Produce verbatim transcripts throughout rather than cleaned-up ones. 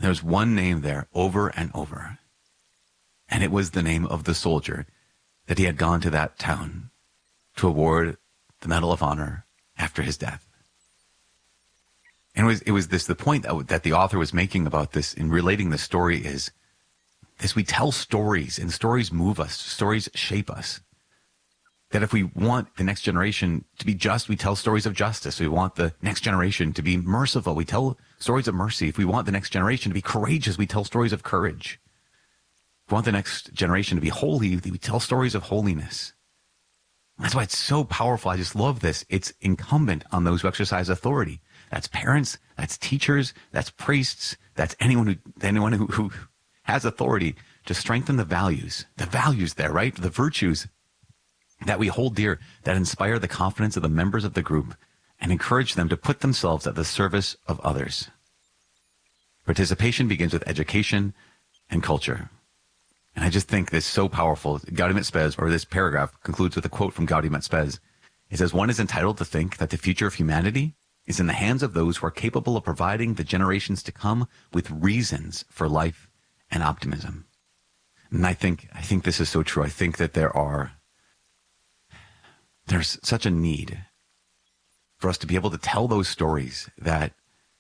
there's one name there over and over. And it was the name of the soldier that he had gone to that town to award the Medal of Honor after his death. And it was, it was this, the point that, that the author was making about this in relating the story is this: we tell stories, and stories move us, stories shape us. That if we want the next generation to be just, we tell stories of justice. We want the next generation to be merciful, we tell stories of mercy. If we want the next generation to be courageous, we tell stories of courage. If we want the next generation to be holy, we tell stories of holiness. That's why it's so powerful. I just love this. It's incumbent on those who exercise authority. That's parents, that's teachers, that's priests, that's anyone who anyone who, who has authority to strengthen the values, the values there, right? The virtues that we hold dear, that inspire the confidence of the members of the group and encourage them to put themselves at the service of others. Participation begins with education and culture. And I just think this is so powerful. Gaudium et Spes, or this paragraph, concludes with a quote from Gaudium et Spes. It says, "One is entitled to think that the future of humanity is in the hands of those who are capable of providing the generations to come with reasons for life and optimism." And I think, I think this is so true. I think that there are, there's such a need for us to be able to tell those stories that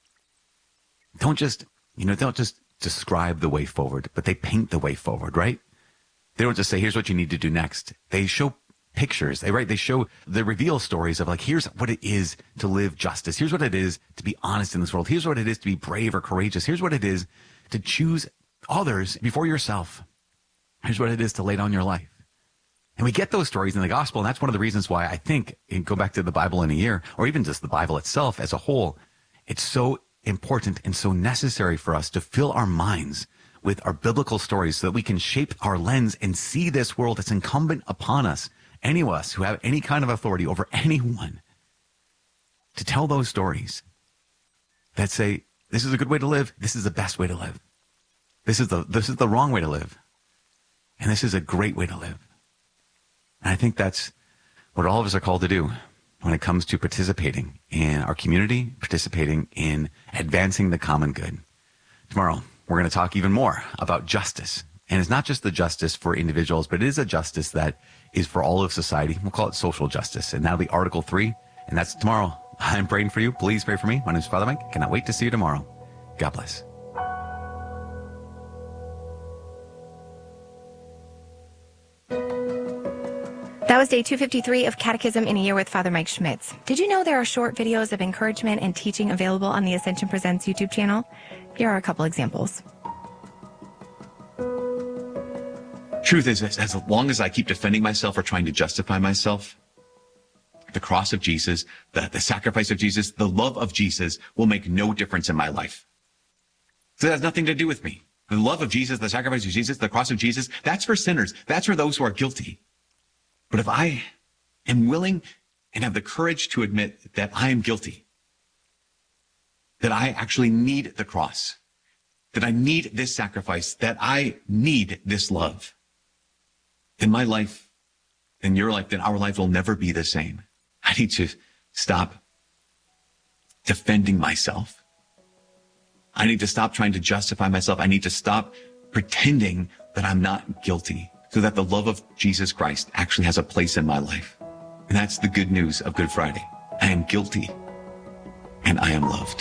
don't just, you know, don't just describe the way forward, but they paint the way forward, right? They don't just say, here's what you need to do next. They show pictures. They write, they show, they reveal stories of like, here's what it is to live justice. Here's what it is to be honest in this world. Here's what it is to be brave or courageous. Here's what it is to choose others before yourself. Here's what it is to lay down your life. And we get those stories in the gospel. And that's one of the reasons why I think, and go back to the Bible in a year, or even just the Bible itself as a whole, it's so important and so necessary for us to fill our minds with our biblical stories so that we can shape our lens and see this world that's incumbent upon us, any of us who have any kind of authority over anyone, to tell those stories that say, this is a good way to live. This is the best way to live. This is the, this is the wrong way to live. And this is a great way to live. And I think that's what all of us are called to do when it comes to participating in our community, participating in advancing the common good. Tomorrow, we're going to talk even more about justice. And it's not just the justice for individuals, but it is a justice that is for all of society. We'll call it social justice. And that'll be Article three. And that's tomorrow. I'm praying for you. Please pray for me. My name is Father Mike. Cannot wait to see you tomorrow. God bless. That was day two fifty-three of Catechism in a Year with Father Mike Schmitz. Did you know there are short videos of encouragement and teaching available on the Ascension Presents YouTube channel? Here are a couple examples. Truth is, as long as I keep defending myself or trying to justify myself, the cross of Jesus, the, the sacrifice of Jesus, the love of Jesus will make no difference in my life. So that has nothing to do with me. The love of Jesus, the sacrifice of Jesus, the cross of Jesus, that's for sinners. That's for those who are guilty. But if I am willing and have the courage to admit that I am guilty, that I actually need the cross, that I need this sacrifice, that I need this love, then my life, then your life, then our life will never be the same. I need to stop defending myself. I need to stop trying to justify myself. I need to stop pretending that I'm not guilty, so that the love of Jesus Christ actually has a place in my life. And that's the good news of Good Friday. I am guilty, and I am loved.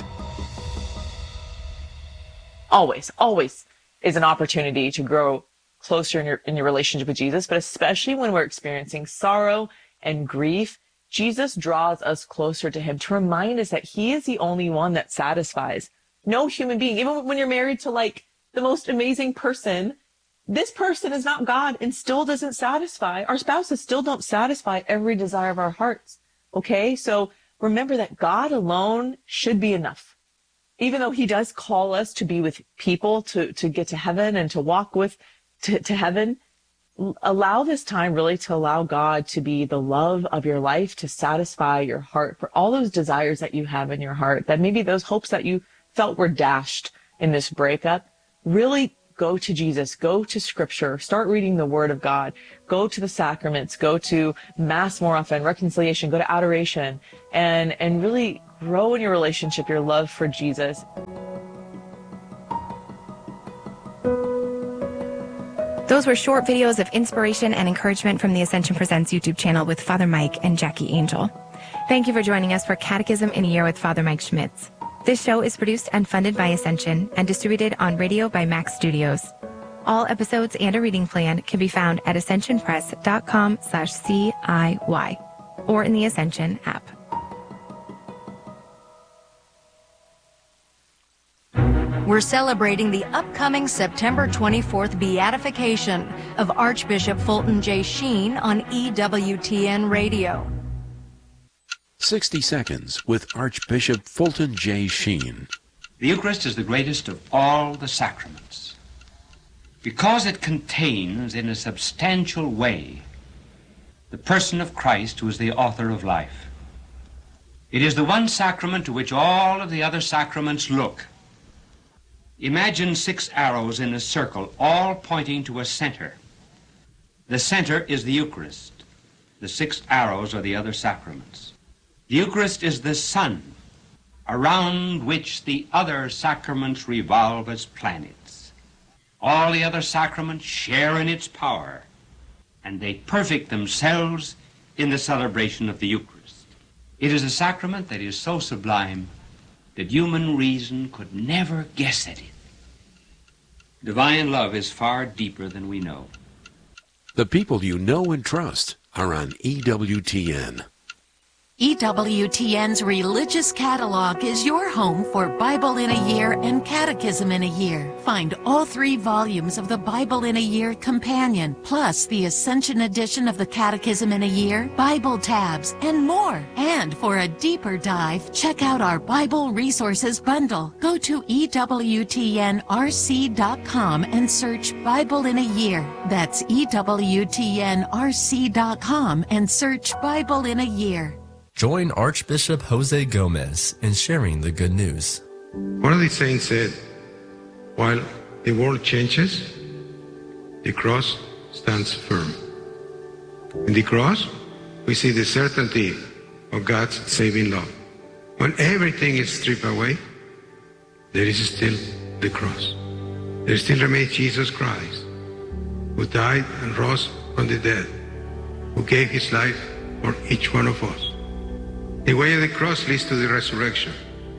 Always, always is an opportunity to grow closer in your, in your relationship with Jesus, but especially when we're experiencing sorrow and grief, Jesus draws us closer to him to remind us that he is the only one that satisfies. No human being, even when you're married to like the most amazing person, this person is not God and still doesn't satisfy. Our spouses still don't satisfy every desire of our hearts. Okay. So remember that God alone should be enough. Even though he does call us to be with people, to, to get to heaven and to walk with to, to heaven, allow this time really to allow God to be the love of your life, to satisfy your heart for all those desires that you have in your heart, that maybe those hopes that you felt were dashed in this breakup. Really go to Jesus, go to scripture, start reading the word of God, go to the sacraments, go to mass more often, reconciliation, go to adoration, and, and really grow in your relationship, your love for Jesus. Those were short videos of inspiration and encouragement from the Ascension Presents YouTube channel with Father Mike and Jackie Angel. Thank you for joining us for Catechism in a Year with Father Mike Schmitz. This show is produced and funded by Ascension and distributed on radio by Max Studios. All episodes and a reading plan can be found at ascensionpress.com slash CIY or in the Ascension app. We're celebrating the upcoming September twenty-fourth beatification of Archbishop Fulton J. Sheen on E W T N Radio. sixty seconds with Archbishop Fulton J. Sheen. The Eucharist is the greatest of all the sacraments because it contains in a substantial way the person of Christ, who is the author of life. It is the one sacrament to which all of the other sacraments look. Imagine six arrows in a circle, all pointing to a center. The center is the Eucharist. The six arrows are the other sacraments. The Eucharist is the sun around which the other sacraments revolve as planets. All the other sacraments share in its power, and they perfect themselves in the celebration of the Eucharist. It is a sacrament that is so sublime that human reason could never guess at it. Divine love is far deeper than we know. The people you know and trust are on E W T N. E W T N's Religious Catalog is your home for Bible in a Year and Catechism in a Year. Find all three volumes of the Bible in a Year Companion, plus the Ascension edition of the Catechism in a Year, Bible tabs, and more. And for a deeper dive, check out our Bible Resources Bundle. Go to E W T N R C dot com and search Bible in a Year. That's E W T N R C dot com and search Bible in a Year. Join Archbishop Jose Gomez in sharing the good news. One of the saints said, while the world changes, the cross stands firm. In the cross, we see the certainty of God's saving love. When everything is stripped away, there is still the cross. There still remains Jesus Christ, who died and rose from the dead, who gave his life for each one of us. The way of the cross leads to the resurrection.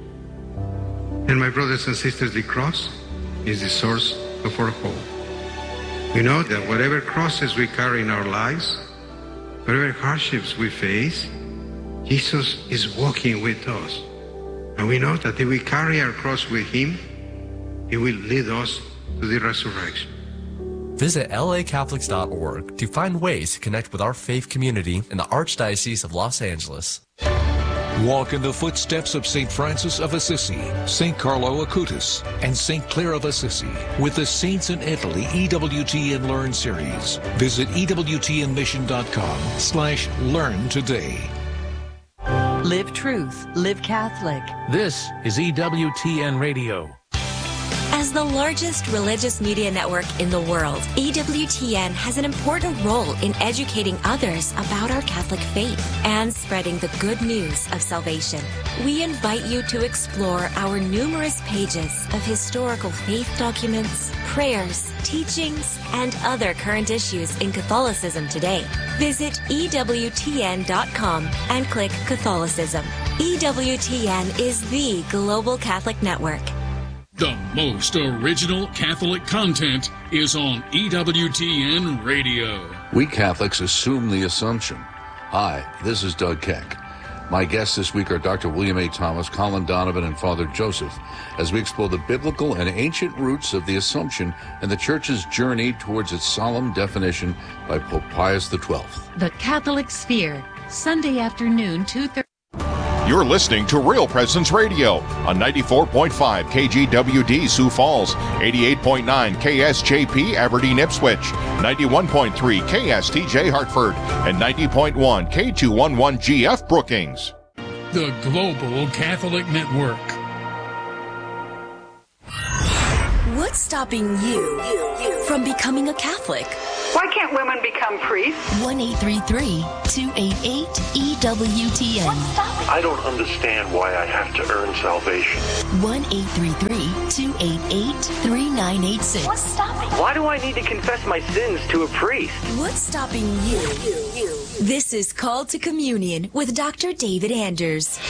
And my brothers and sisters, the cross is the source of our hope. We know that whatever crosses we carry in our lives, whatever hardships we face, Jesus is walking with us. And we know that if we carry our cross with him, he will lead us to the resurrection. Visit L A Catholics dot org to find ways to connect with our faith community in the Archdiocese of Los Angeles. Walk in the footsteps of Saint Francis of Assisi, Saint Carlo Acutis, and Saint Clare of Assisi with the Saints in Italy E W T N Learn series. Visit E W T N mission dot com slash learn today. Live truth, live Catholic. This is E W T N Radio. As the largest religious media network in the world, E W T N has an important role in educating others about our Catholic faith and spreading the good news of salvation. We invite you to explore our numerous pages of historical faith documents, prayers, teachings, and other current issues in Catholicism today. Visit E W T N dot com and click Catholicism. E W T N is the global Catholic network. The most original Catholic content is on E W T N Radio. We Catholics assume the Assumption. Hi, this is Doug Keck. My guests this week are Doctor William A. Thomas, Colin Donovan, and Father Joseph, as we explore the biblical and ancient roots of the Assumption and the Church's journey towards its solemn definition by Pope Pius the twelfth. The Catholic Sphere, Sunday afternoon, two thirty. You're listening to Real Presence Radio on ninety-four point five K G W D Sioux Falls, eighty-eight point nine K S J P Aberdeen Ipswich, ninety-one point three K S T J Hartford, and ninety point one K two eleven G F Brookings. The Global Catholic Network. What's stopping you from becoming a Catholic? Why can't women become priests? one eight three three, two eight eight, E W T N. I don't understand why I have to earn salvation. one eight three three, two eight eight, three nine eight six. What's stopping Why do I need to confess my sins to a priest? What's stopping you? This is Called to Communion with Doctor David Anders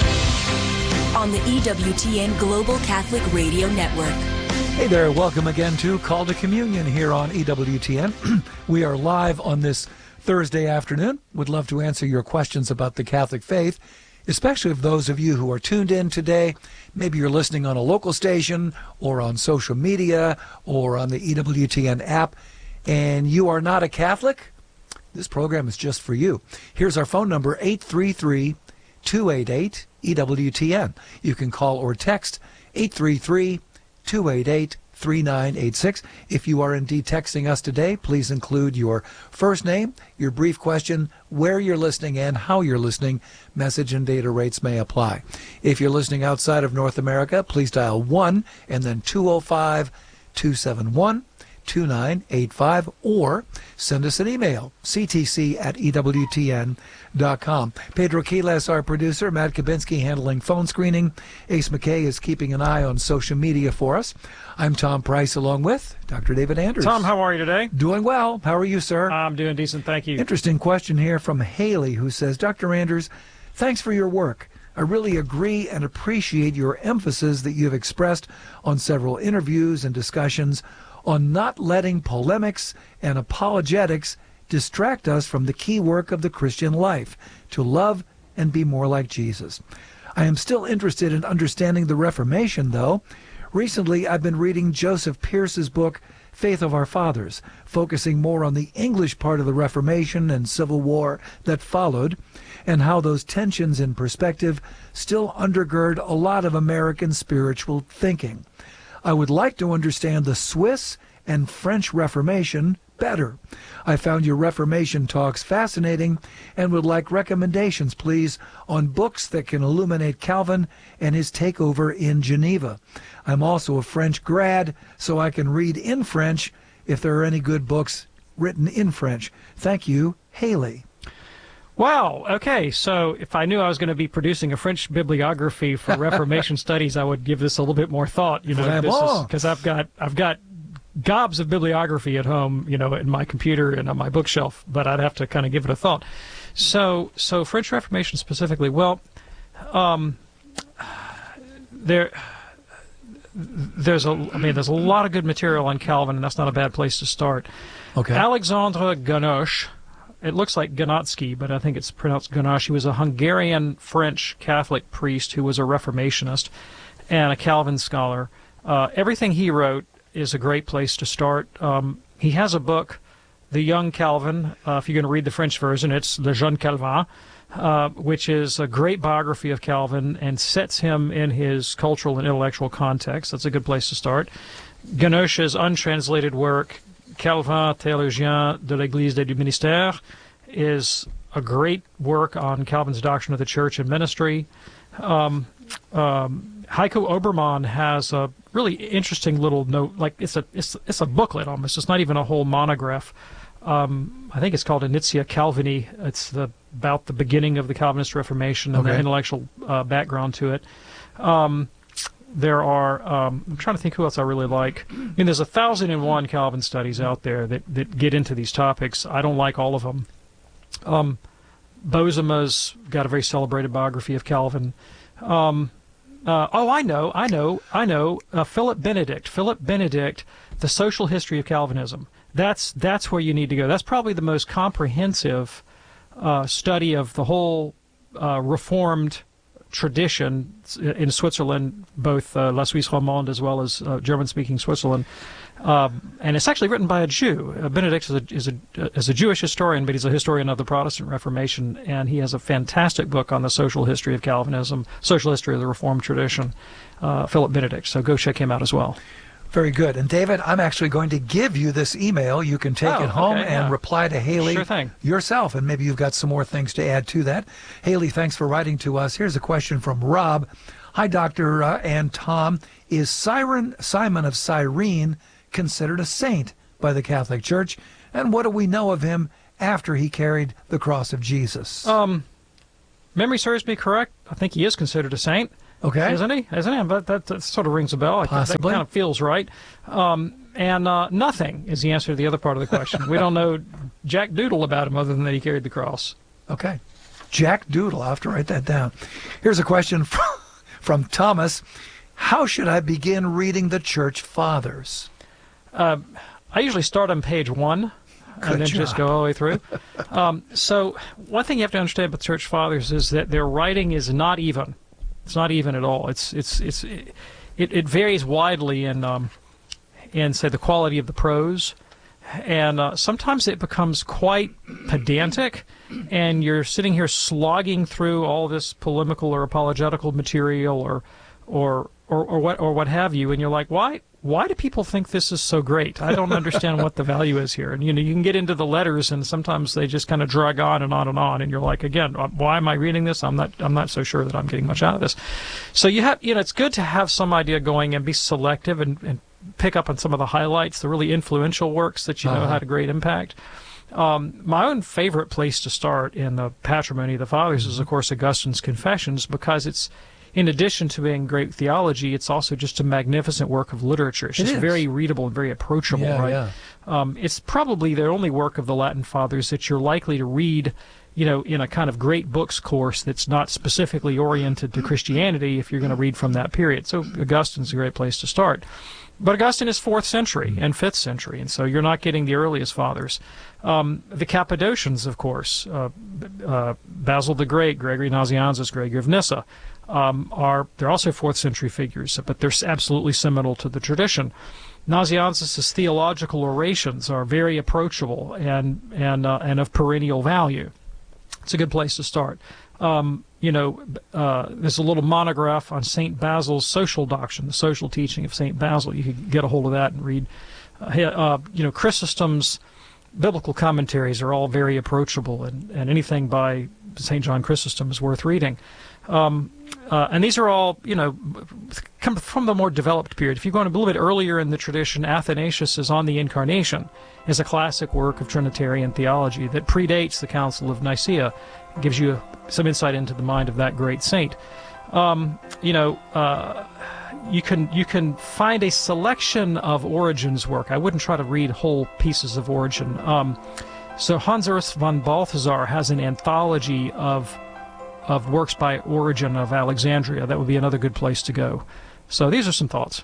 on the E W T N Global Catholic Radio Network. Hey there, welcome again to Call to Communion here on E W T N. We are live on this Thursday afternoon. Would love to answer your questions about the Catholic faith, especially of those of you who are tuned in today. Maybe you're listening on a local station or on social media or on the E W T N app, and you are not a Catholic. This program is just for you. Here's our phone number, eight three three, two eight eight, E W T N. You can call or text eight three three, two eight eight, three nine eight six. If you are indeed texting us today, please include your first name, your brief question, where you're listening and how you're listening. Message and data rates may apply. If you're listening outside of North America, please dial one and then two oh five, two seven one, two nine eight five, or send us an email, c t c at e w t n dot com. Pedro Quiles, our producer, Matt Kabinski handling phone screening. Ace McKay is keeping an eye on social media for us. I'm Tom Price along with Doctor David Anders. Tom, how are you today? Doing well. How are you, sir? I'm doing decent, thank you. Interesting question here from Haley, who says, Doctor Anders, thanks for your work. I really agree and appreciate your emphasis that you've expressed on several interviews and discussions on not letting polemics and apologetics distract us from the key work of the Christian life, to love and be more like Jesus. I am still interested in understanding the Reformation, though. Recently, I've been reading Joseph Pearce's book, Faith of Our Fathers, focusing more on the English part of the Reformation and Civil War that followed, and how those tensions in perspective still undergird a lot of American spiritual thinking. I would like to understand the Swiss and French Reformation better. I found your Reformation talks fascinating and would like recommendations, please, on books that can illuminate Calvin and his takeover in Geneva. I'm also a French grad, so I can read in French if there are any good books written in French. Thank you, Haley. Wow, okay, so if I knew I was going to be producing a French bibliography for Reformation studies, I would give this a little bit more thought, you know, because I've got I've got gobs of bibliography at home, you know, in my computer and on my bookshelf, but I'd have to kind of give it a thought. So, so French Reformation specifically, well, um, there, there's a, I mean, there's a lot of good material on Calvin, and that's not a bad place to start. Okay. Alexandre Ganoche, it looks like Ganotsky, but I think it's pronounced Ganoche. He was a Hungarian French Catholic priest who was a Reformationist and a Calvin scholar. Uh, everything he wrote is a great place to start. Um, he has a book, The Young Calvin. Uh, if you're going to read the French version, it's Le Jeune Calvin, uh, which is a great biography of Calvin and sets him in his cultural and intellectual context. That's a good place to start. Ganoche's untranslated work, Calvin, Théologien de l'Église et du Ministère, is a great work on Calvin's doctrine of the church and ministry. Um, um, Heiko Obermann has a really interesting little note, like it's a it's it's a booklet almost. It's not even a whole monograph. Um, I think it's called Initia Calvini. It's the about the beginning of the Calvinist Reformation and Okay. the intellectual uh, background to it. Um, there are um, I'm trying to think who else I really like. I mean, there's a thousand and one Calvin studies out there that that get into these topics. I don't like all of them. Um, Bozema's got a very celebrated biography of Calvin. Um, uh, oh, I know, I know, I know. Uh, Philip Benedict. Philip Benedict, The Social History of Calvinism. That's that's where you need to go. That's probably the most comprehensive uh, study of the whole uh, Reformed tradition in Switzerland, both uh, La Suisse romande as well as uh, German-speaking Switzerland. Um, and it's actually written by a Jew. Uh, Benedict is a, is, a, is a Jewish historian, but he's a historian of the Protestant Reformation, and he has a fantastic book on the social history of Calvinism, social history of the Reformed tradition, uh, Philip Benedict. So go check him out as well. Very good. And David, I'm actually going to give you this email. You can take Oh, it home okay, and yeah. reply to Haley Sure thing. yourself, and maybe you've got some more things to add to that. Haley, thanks for writing to us. Here's a question from Rob. Hi, Doctor Uh, and Tom. Is Siren, Simon of Cyrene considered a saint by the Catholic Church? And what do we know of him after he carried the cross of Jesus? Um, memory serves me correct. I think he is considered a saint. Okay. Isn't he? Isn't he? But that, that sort of rings a bell. Possibly. That kind of feels right. Um, and uh, nothing is the answer to the other part of the question. We don't know jack doodle about him other than that he carried the cross. Okay. Jack Doodle. I'll have to write that down. Here's a question from, from Thomas. How should I begin reading the Church Fathers? Uh, I usually start on page one. Good and then job. just go all the way through. um, so one thing you have to understand about the Church Fathers is that their writing is not even. It's not even at all. It's it's it's it, it varies widely in um, in say the quality of the prose, and uh, sometimes it becomes quite pedantic, and you're sitting here slogging through all this polemical or apologetical material or or or, or what or what have you, and you're like, why? Why do people think this is so great? I don't understand what the value is here. And, you know, you can get into the letters, and sometimes they just kind of drag on and on and on. And you're like, again, why am I reading this? I'm not, I'm not so sure that I'm getting much out of this. So you have, you know, it's good to have some idea going and be selective and, and pick up on some of the highlights, the really influential works that you know Uh-huh. had a great impact. Um, my own favorite place to start in the Patrimony of the Fathers is, of course, Augustine's Confessions, because it's, in addition to being great theology, it's also just a magnificent work of literature. It's It just is. very readable and very approachable, Yeah, right? yeah. Um, it's probably the only work of the Latin Fathers that you're likely to read, you know, in a kind of great books course that's not specifically oriented to Christianity if you're going to read from that period. So Augustine's a great place to start. But Augustine is fourth century and fifth century, and so you're not getting the earliest fathers. Um, the Cappadocians, of course, uh, uh, Basil the Great, Gregory Nazianzus, Gregory of Nyssa, um, are they're also fourth century figures, but they're absolutely seminal to the tradition. Nazianzus' theological orations are very approachable and and uh, and of perennial value. It's a good place to start. Um, you know, uh, there's a little monograph on Saint Basil's social doctrine, the social teaching of Saint Basil. You could get a hold of that and read. Uh, uh, you know, Chrysostom's biblical commentaries are all very approachable, and, and anything by Saint John Chrysostom is worth reading. Um, uh, and these are all, you know, come from the more developed period. If you go a little bit earlier in the tradition, Athanasius is On the Incarnation, is a classic work of Trinitarian theology that predates the Council of Nicaea. It gives you some insight into the mind of that great saint. Um, you know, uh, you can you can find a selection of Origen's work. I wouldn't try to read whole pieces of Origen. Um, so Hans Urs von Balthasar has an anthology of of works by Origen of Alexandria. That would be another good place to go. So these are some thoughts.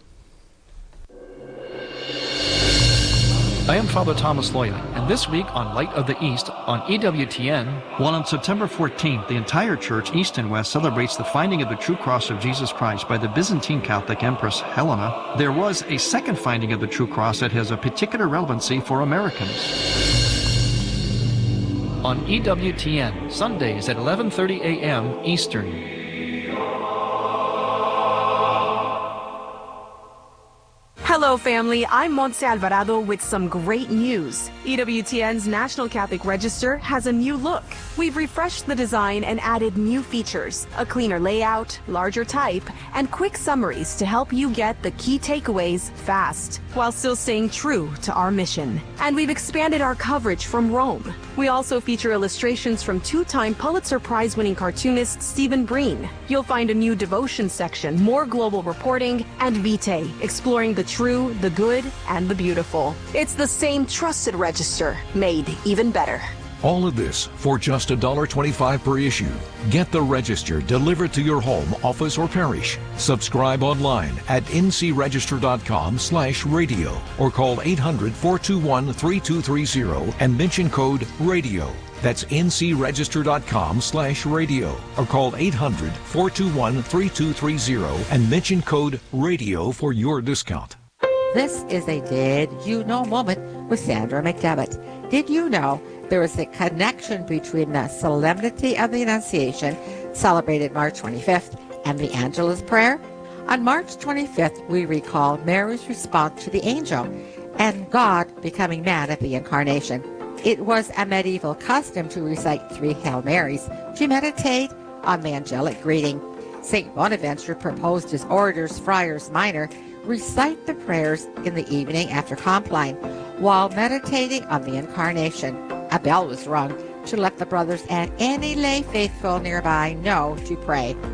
I am Father Thomas Loya, and this week on Light of the East on E W T N, while on September fourteenth, the entire church, East and West, celebrates the finding of the true cross of Jesus Christ by the Byzantine Catholic Empress Helena, there was a second finding of the true cross that has a particular relevancy for Americans. On E W T N, Sundays at eleven thirty a m Eastern. Hello, family. I'm Montse Alvarado with some great news. E W T N's National Catholic Register has a new look. We've refreshed the design and added new features, a cleaner layout, larger type, and quick summaries to help you get the key takeaways fast, while still staying true to our mission. And we've expanded our coverage from Rome. We also feature illustrations from two-time Pulitzer Prize-winning cartoonist Stephen Breen. You'll find a new devotion section, more global reporting, and Vitae, exploring the true, the good, and the beautiful. It's the same trusted register, made even better. All of this for just one dollar twenty-five per issue. Get the Register delivered to your home, office, or parish. Subscribe online at n c register dot com slash radio or call eight hundred, four two one, three two three zero and mention code RADIO. That's n c register dot com slash radio or call eight hundred, four two one, three two three zero and mention code RADIO for your discount. This is a Did You Know moment with Sandra McDevitt. Did you know there is a connection between the Solemnity of the Annunciation, celebrated March twenty-fifth, and the Angelus Prayer? On March twenty-fifth, we recall Mary's response to the angel and God becoming man at the Incarnation. It was a medieval custom to recite three Hail Marys to meditate on the angelic greeting. Saint Bonaventure proposed his orders, friars minor, recite the prayers in the evening after Compline while meditating on the Incarnation. A bell was rung to let the brothers and any lay faithful nearby know to pray.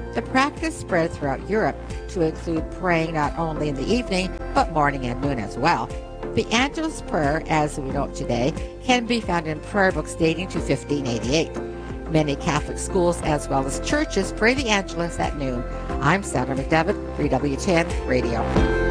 The practice spread throughout Europe to include praying not only in the evening, but morning and noon as well. The Angelus Prayer, as we know it today, can be found in prayer books dating to fifteen eighty-eight. Many Catholic schools as well as churches pray the Angelus at noon. I'm Sandra McDevitt for E W T N Radio.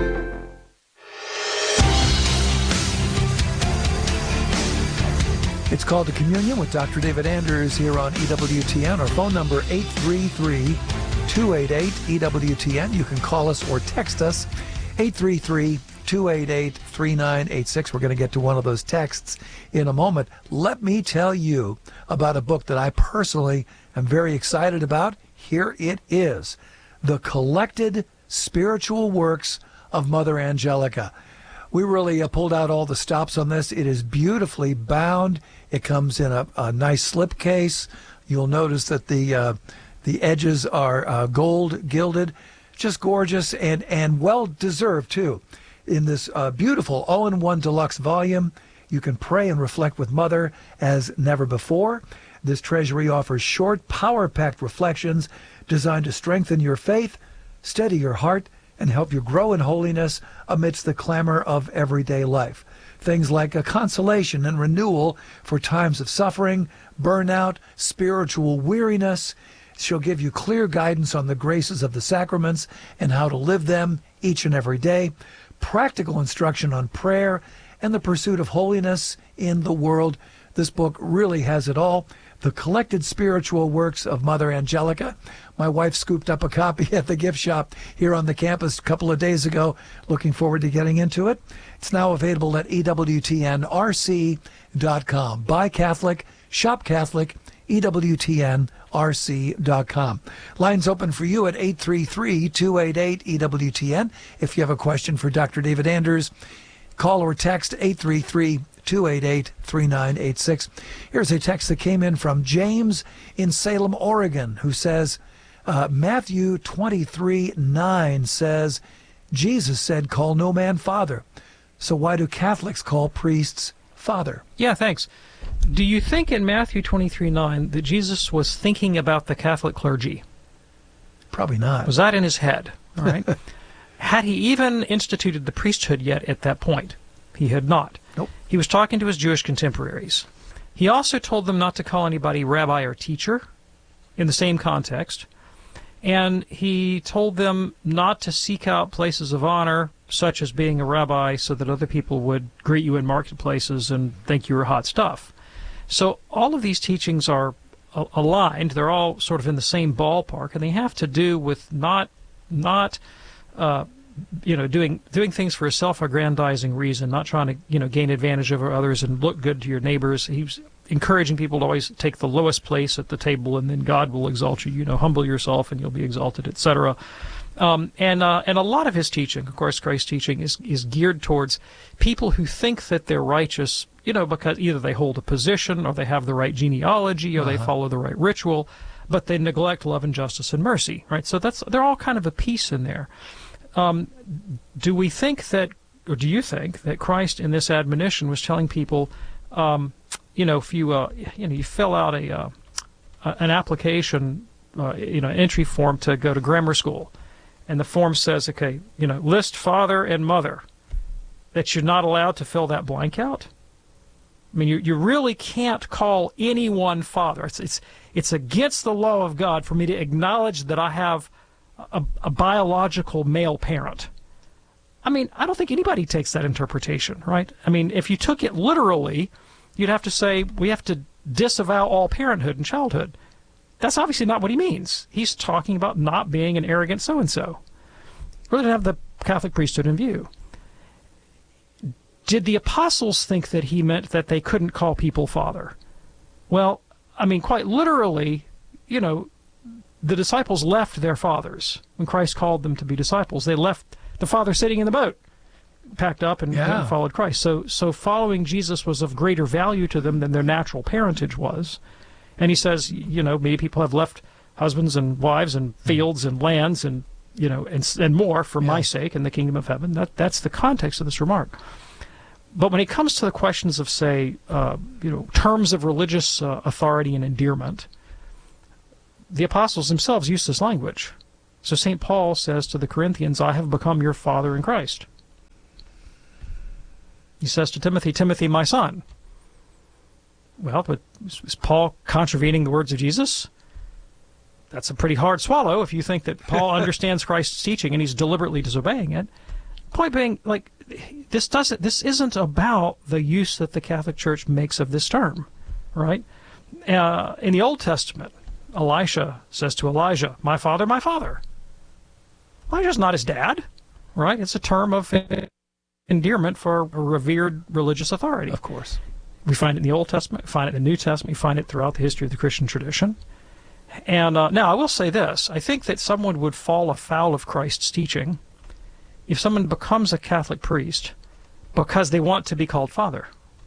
It's Called to Communion with Doctor David Anders here on E W T N. Our phone number, eight three three, two eight eight, E W T N. You can call us or text us, eight three three, two eight eight, three nine eight six. We're going to get to one of those texts in a moment. Let me tell you about a book that I personally am very excited about. Here it is, The Collected Spiritual Works of Mother Angelica. We really uh, pulled out all the stops on this. It is beautifully bound. It comes in a, a nice slipcase. You'll notice that the uh, the edges are uh, gold gilded. Just gorgeous and, and well-deserved, too. In this uh, beautiful all-in-one deluxe volume, you can pray and reflect with Mother as never before. This treasury offers short, power-packed reflections designed to strengthen your faith, steady your heart, and help you grow in holiness amidst the clamor of everyday life. Things like a consolation and renewal for times of suffering, burnout, spiritual weariness. She'll give you clear guidance on the graces of the sacraments and how to live them each and every day, practical instruction on prayer, and the pursuit of holiness in the world. This book really has it all. The Collected Spiritual Works of Mother Angelica. My wife scooped up a copy at the gift shop here on the campus a couple of days ago. Looking forward to getting into it. It's now available at E W T N R C dot com. Buy Catholic, shop Catholic, E W T N R C dot com. Lines open for you at eight three three, two eight eight, E W T N. If you have a question for Doctor David Anders, call or text eight three three, two eight eight, three nine eight six. Here's a text that came in from James in Salem, Oregon, who says, uh, Matthew twenty-three nine says, Jesus said, call no man father. So why do Catholics call priests father? Yeah, thanks. Do you think in Matthew twenty-three nine that Jesus was thinking about the Catholic clergy? Probably not. Was that in his head? All right. Had he even instituted the priesthood yet at that point? He had not. Nope. He was talking to his Jewish contemporaries. He also told them not to call anybody rabbi or teacher in the same context. And he told them not to seek out places of honor, such as being a rabbi, so that other people would greet you in marketplaces and think you were hot stuff. So all of these teachings are aligned. They're all sort of in the same ballpark, and they have to do with not not uh, you know doing doing things for a self-aggrandizing reason, not trying to you know gain advantage over others and look good to your neighbors. He was encouraging people to always take the lowest place at the table, and then God will exalt you. You know, humble yourself, and you'll be exalted, et cetera. Um, and uh, and a lot of his teaching, of course, Christ's teaching is is geared towards people who think that they're righteous, you know, because either they hold a position, or they have the right genealogy, or uh-huh. they follow the right ritual, but they neglect love and justice and mercy, right? So that's they're all kind of a piece in there. Um, do we think that, or do you think that Christ in this admonition was telling people, um, you know, if you uh, you know you fill out a uh, an application, uh, you know, entry form to go to grammar school, and the form says, okay, you know, list father and mother, that you're not allowed to fill that blank out? I mean, you you really can't call anyone father. It's it's it's against the law of God for me to acknowledge that I have a, a biological male parent. I mean, I don't think anybody takes that interpretation, right? I mean, if you took it literally, you'd have to say we have to disavow all parenthood and childhood. That's obviously not what he means. He's talking about not being an arrogant so-and-so. Really didn't have the Catholic priesthood in view. Did the apostles think that he meant that they couldn't call people father? Well, I mean, quite literally, you know, the disciples left their fathers. When Christ called them to be disciples, they left the father sitting in the boat, packed up and, yeah. and followed Christ. So, so following Jesus was of greater value to them than their natural parentage was. And he says, you know, many people have left husbands and wives and fields and lands and, you know, and, and more for yeah. my sake in the kingdom of heaven. That That's the context of this remark. But when it comes to the questions of, say, uh, you know, terms of religious uh, authority and endearment, the apostles themselves used this language. So Saint Paul says to the Corinthians, I have become your father in Christ. He says to Timothy, Timothy, my son. Well, but is Paul contravening the words of Jesus? That's a pretty hard swallow if you think that Paul understands Christ's teaching and he's deliberately disobeying it. Point being, like, this doesn't, this isn't about the use that the Catholic Church makes of this term, right? Uh, in the Old Testament, Elisha says to Elijah, my father, my father. Elijah's not his dad, right? It's a term of endearment for a revered religious authority. Of course. We find it in the Old Testament, we find it in the New Testament, we find it throughout the history of the Christian tradition. And uh, now, I will say this. I think that someone would fall afoul of Christ's teaching if someone becomes a Catholic priest because they want to be called father.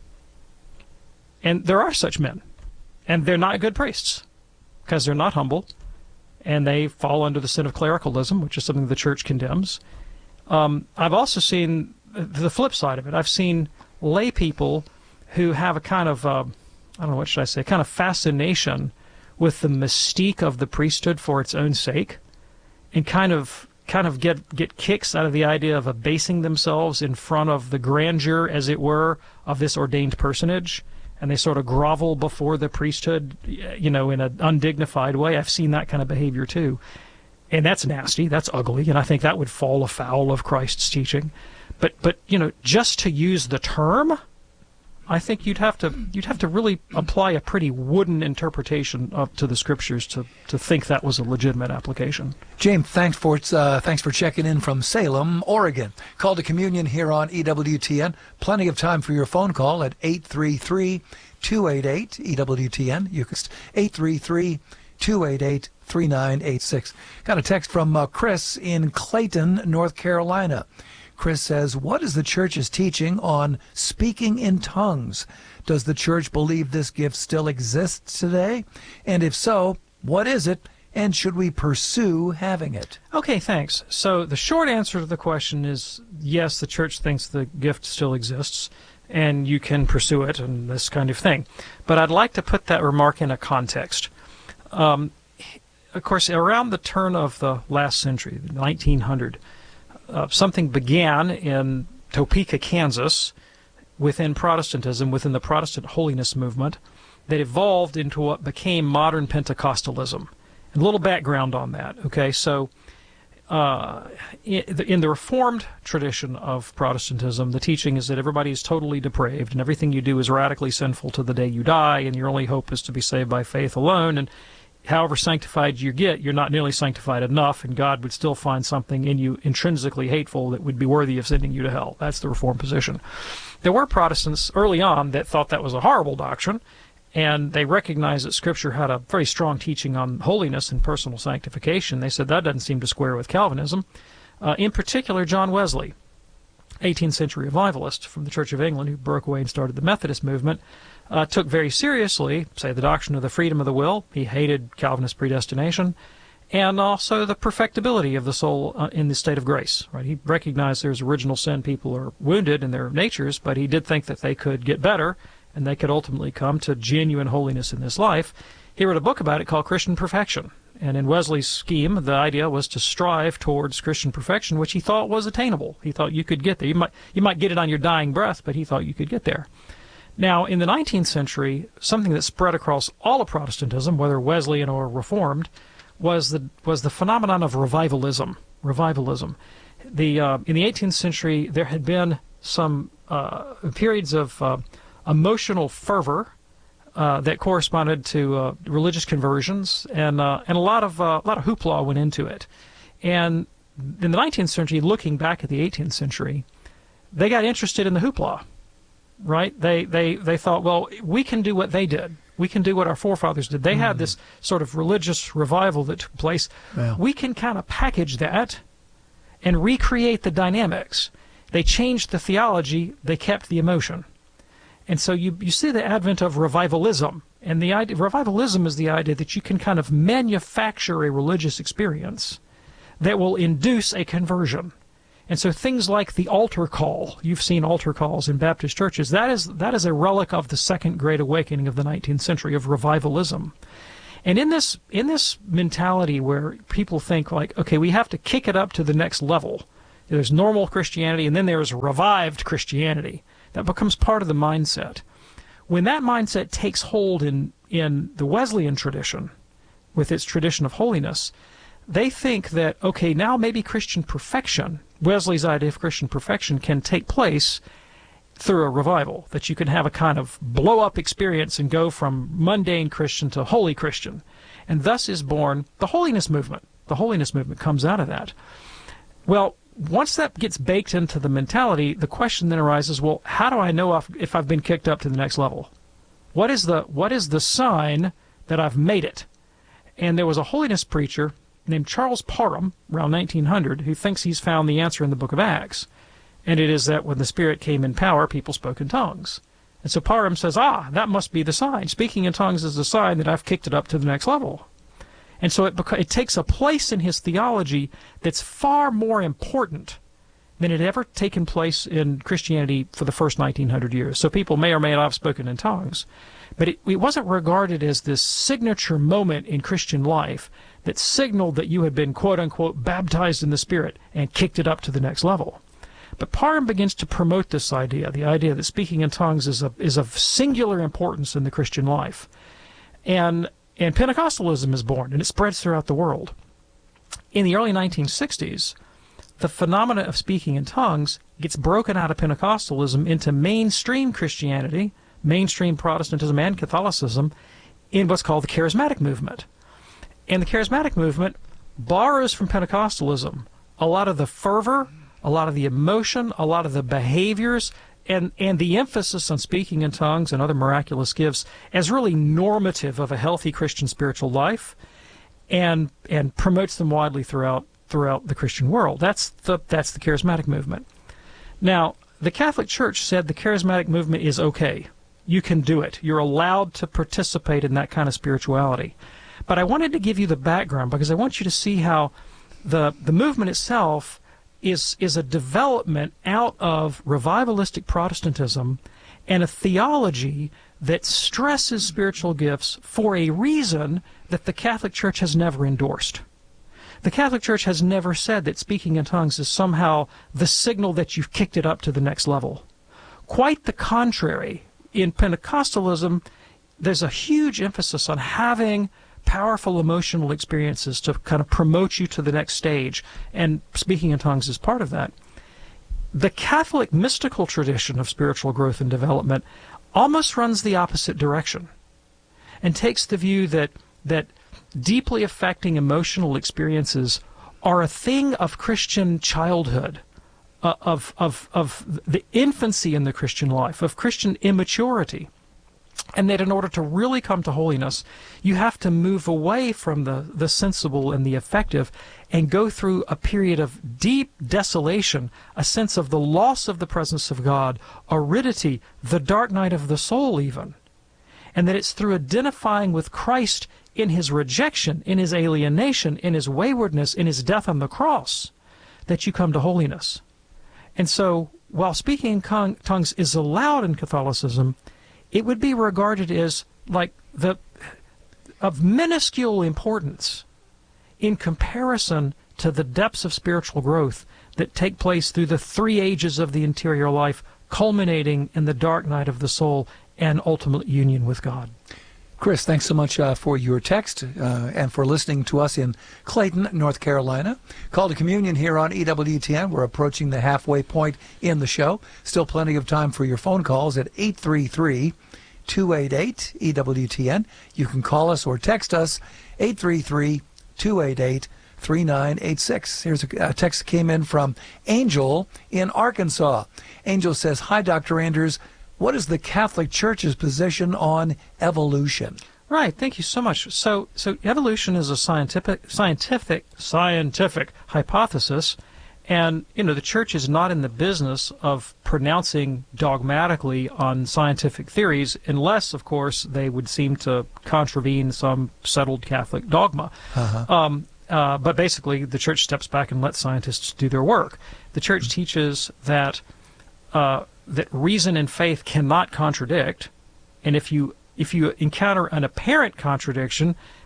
And there are such men. And they're not good priests because they're not humble, and they fall under the sin of clericalism, which is something the Church condemns. Um, I've also seen the flip side of it. I've seen lay people who have a kind of, uh, I don't know, what should I say, kind of fascination with the mystique of the priesthood for its own sake, and kind of kind of get, get kicks out of the idea of abasing themselves in front of the grandeur, as it were, of this ordained personage. And they sort of grovel before the priesthood, you know, in an undignified way. I've seen that kind of behavior too. And that's nasty, that's ugly, and I think that would fall afoul of Christ's teaching. But, but you know, just to use the term, I think you'd have to you'd have to really apply a pretty wooden interpretation of, to the Scriptures to, to think that was a legitimate application. James, thanks for uh, thanks for checking in from Salem, Oregon. Call to Communion here on E W T N. Plenty of time for your phone call at eight three three, two eight eight, E W T N. You can eight three three, two eight eight, three nine eight six. Got a text from uh, Chris in Clayton, North Carolina. Chris says, what is the Church's teaching on speaking in tongues? Does the Church believe this gift still exists today? And if so, what is it? And should we pursue having it? Okay, thanks. So the short answer to the question is yes, the Church thinks the gift still exists, and you can pursue it and this kind of thing. But I'd like to put that remark in a context. Um, of course, around the turn of the last century, nineteen hundred, Uh, something began in Topeka, Kansas, within Protestantism, within the Protestant holiness movement, that evolved into what became modern Pentecostalism. And a little background on that, okay? So uh, in, the, in the Reformed tradition of Protestantism, the teaching is that everybody is totally depraved, and everything you do is radically sinful to the day you die, and your only hope is to be saved by faith alone, and however sanctified you get, you're not nearly sanctified enough, and God would still find something in you intrinsically hateful that would be worthy of sending you to hell. That's the Reformed position. There were Protestants early on that thought that was a horrible doctrine, and they recognized that Scripture had a very strong teaching on holiness and personal sanctification. They said that doesn't seem to square with Calvinism. Uh, in particular, John Wesley, eighteenth century revivalist from the Church of England, who broke away and started the Methodist movement, Uh, took very seriously, say, the doctrine of the freedom of the will. He hated Calvinist predestination, and also the perfectibility of the soul uh, in the state of grace. Right? He recognized there's original sin. People are wounded in their natures, but he did think that they could get better, and they could ultimately come to genuine holiness in this life. He wrote a book about it called Christian Perfection. And in Wesley's scheme, the idea was to strive towards Christian perfection, which he thought was attainable. He thought you could get there. You might, you might get it on your dying breath, but he thought you could get there. Now, in the nineteenth century, something that spread across all of Protestantism, whether Wesleyan or Reformed, was the was the phenomenon of revivalism. Revivalism. The uh, in the eighteenth century, there had been some uh, periods of uh, emotional fervor uh, that corresponded to uh, religious conversions, and uh, and a lot of uh, a lot of hoopla went into it. And in the nineteenth century, looking back at the eighteenth century, they got interested in the hoopla. Right? They, they, they thought, well, we can do what they did. We can do what our forefathers did. They mm. had this sort of religious revival that took place. Yeah. We can kind of package that and recreate the dynamics. They changed the theology. They kept the emotion. And so you, you see the advent of revivalism. And the idea, revivalism is the idea that you can kind of manufacture a religious experience that will induce a conversion. And so things like the altar call, you've seen altar calls in Baptist churches, that is that is a relic of the Second Great Awakening of the nineteenth century, of revivalism. And in this in this mentality where people think like, okay, we have to kick it up to the next level. There's normal Christianity and then there's revived Christianity. That becomes part of the mindset. When that mindset takes hold in, in the Wesleyan tradition, with its tradition of holiness, they think that, okay, now maybe Christian perfection, Wesley's idea of Christian perfection, can take place through a revival, that you can have a kind of blow-up experience and go from mundane Christian to holy Christian. And thus is born the holiness movement. The holiness movement comes out of that. Well, once that gets baked into the mentality, the question then arises, well, how do I know if, if I've been kicked up to the next level? What is the what is the sign that I've made it? And there was a holiness preacher named Charles Parham, around nineteen hundred, who thinks he's found the answer in the book of Acts. And it is that when the Spirit came in power, people spoke in tongues. And so Parham says, ah, that must be the sign. Speaking in tongues is the sign that I've kicked it up to the next level. And so it, it takes a place in his theology that's far more important than it had ever taken place in Christianity for the first nineteen hundred years. So people may or may not have spoken in tongues. But it, it wasn't regarded as this signature moment in Christian life that signaled that you had been, quote-unquote, baptized in the Spirit and kicked it up to the next level. But Parham begins to promote this idea, the idea that speaking in tongues is, a, is of singular importance in the Christian life. And, and Pentecostalism is born, and it spreads throughout the world. In the early nineteen sixties, the phenomena of speaking in tongues gets broken out of Pentecostalism into mainstream Christianity, mainstream Protestantism and Catholicism, in what's called the Charismatic movement. And the Charismatic movement borrows from Pentecostalism a lot of the fervor, a lot of the emotion, a lot of the behaviors, and, and the emphasis on speaking in tongues and other miraculous gifts as really normative of a healthy Christian spiritual life, and and promotes them widely throughout throughout the Christian world. That's the that's the Charismatic movement. Now, the Catholic Church said the Charismatic movement is okay. You can do it. You're allowed to participate in that kind of spirituality. But I wanted to give you the background because I want you to see how the the movement itself is is a development out of revivalistic Protestantism and a theology that stresses spiritual gifts for a reason that the Catholic Church has never endorsed. The Catholic Church has never said that speaking in tongues is somehow the signal that you've kicked it up to the next level. Quite the contrary. In Pentecostalism, there's a huge emphasis on having powerful emotional experiences to kind of promote you to the next stage, and speaking in tongues is part of that. The Catholic mystical tradition of spiritual growth and development almost runs the opposite direction and takes the view that that deeply affecting emotional experiences are a thing of Christian childhood, uh, of, of, of the infancy in the Christian life, of Christian immaturity. And that in order to really come to holiness, you have to move away from the, the sensible and the effective and go through a period of deep desolation, a sense of the loss of the presence of God, aridity, the dark night of the soul even. And that it's through identifying with Christ in his rejection, in his alienation, in his waywardness, in his death on the cross, that you come to holiness. And so, while speaking in tongues is allowed in Catholicism, it would be regarded as like the of minuscule importance in comparison to the depths of spiritual growth that take place through the three ages of the interior life, culminating in the dark night of the soul and ultimate union with God. Chris, thanks so much uh, for your text uh, and for listening to us in Clayton, North Carolina. Call to Communion here on E W T N. We're approaching the halfway point in the show. Still plenty of time for your phone calls at eight three three, two eight eight, E W T N. You can call us or text us, eight three three, two eight eight, three nine eight six. Here's a, a text that came in from Angel in Arkansas. Angel says, hi, Doctor Anders. What is the Catholic Church's position on evolution? Right. Thank you so much. So, so evolution is a scientific, scientific, scientific hypothesis, and you know the Church is not in the business of pronouncing dogmatically on scientific theories, unless, of course, they would seem to contravene some settled Catholic dogma. Uh-huh. Um, uh, but basically, the Church steps back and lets scientists do their work. The Church mm-hmm. teaches that. Uh, that reason and faith cannot contradict, and if you if you encounter an apparent contradiction,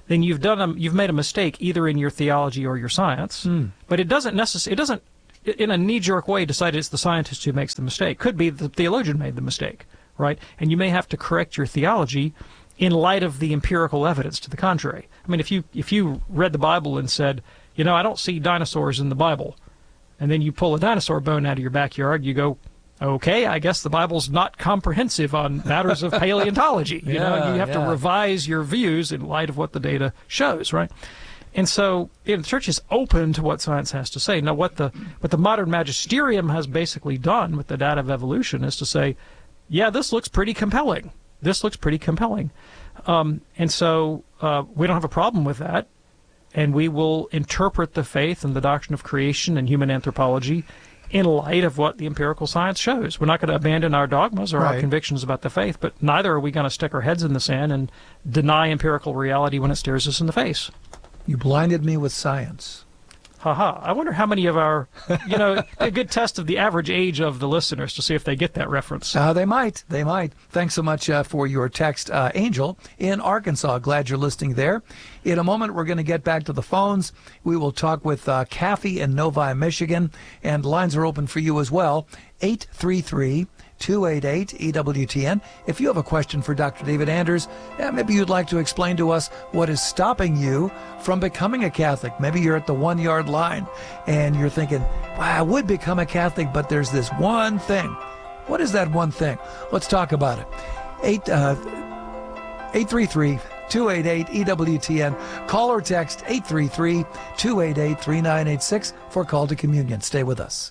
then you've done a, you've made a mistake either in your theology or your science. Mm. But it doesn't necessarily, it doesn't, in a knee-jerk way, decide it's the scientist who makes the mistake. Could be the theologian made the mistake, right? And you may have to correct your theology in light of the empirical evidence to the contrary. I mean, if you if you read the Bible and said, you know, I don't see dinosaurs in the Bible, and then you pull a dinosaur bone out of your backyard, you go, okay, I guess the Bible's not comprehensive on matters of paleontology. You Yeah, know, you have yeah. to revise your views in light of what the data shows, right? And so you know, the church is open to what science has to say. Now, what the what the modern magisterium has basically done with the data of evolution is to say, yeah, this looks pretty compelling. This looks pretty compelling. Um, and so uh, we don't have a problem with that. And we will interpret the faith and the doctrine of creation and human anthropology in light of what the empirical science shows. We're not going to abandon our dogmas or Right. our convictions about the faith, but neither are we going to stick our heads in the sand and deny empirical reality when it stares us in the face. You blinded me with science. Haha. I wonder how many of our, you know, a good test of the average age of the listeners to see if they get that reference. Uh, they might. They might. Thanks so much uh, for your text, uh, Angel, in Arkansas. Glad you're listening there. In a moment, we're going to get back to the phones. We will talk with uh, Kathy in Novi, Michigan, and lines are open for you as well. eight three three, two eight eight, E W T N. If you have a question for Doctor David Anders, yeah, maybe you'd like to explain to us what is stopping you from becoming a Catholic. Maybe you're at the one-yard line and you're thinking, well, I would become a Catholic, but there's this one thing. What is that one thing? Let's talk about it. Eight, uh, eight three three, two eight eight, E W T N. Call or text eight three three, two eight eight, three nine eight six for Call to Communion. Stay with us.